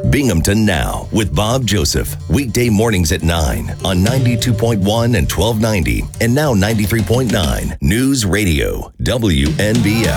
Binghamton Now with Bob Joseph. Weekday mornings at 9 on 92.1 and 1290 and now 93.9 News Radio WNBF.